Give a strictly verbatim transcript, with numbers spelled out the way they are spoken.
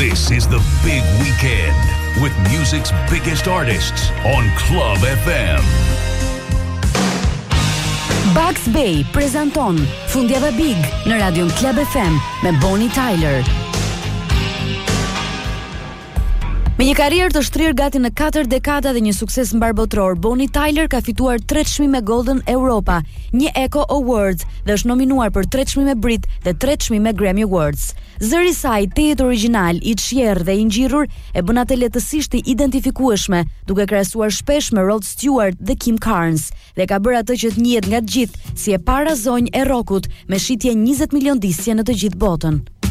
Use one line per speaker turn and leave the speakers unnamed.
This is the big weekend with music's biggest artists on Club F M.
Bugs Bay prezanton Fundjava Big në radion Club F M me Bonnie Tyler. Me një karrierë të shtrirë gati në katër dekada dhe një sukses mbarbotror, Bonnie Tyler ka fituar tre çmime Golden Europa, një Echo Awards dhe është nominuar për tre çmime Brit dhe tre çmime Grammy Awards. Zëri i saj tejet origjinal, i çjerr dhe i ngjirur e bën atë lehtësisht të identifikueshme, duke krahasuar shpesh me Rod Stewart dhe Kim Carnes, dhe ka bërë atë që të njihet nga të gjithë si e para zonjë e rockut me shitje njëzet milion disje në të gjithë botën.